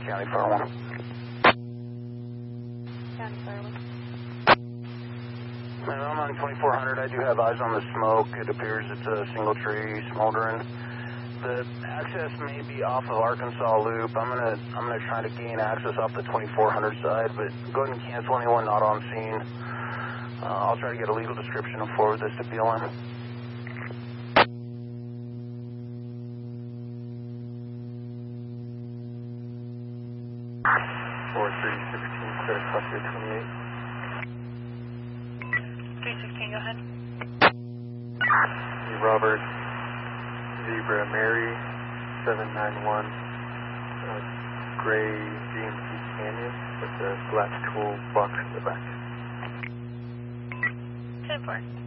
County Fire 1. County Fire 1. I'm on 2400. I do have eyes on the smoke. It appears it's a single tree smoldering. The access may be off of Arkansas Loop. I'm gonna try to gain access off the 2400 side, but go ahead and cancel anyone not on scene. I'll try to get a legal description and forward this to BLM. 4316, clear cluster 28. 316, go ahead. Robert, Zebra Mary, 791, gray GMC Canyon with the black tool box in the back. 10-4.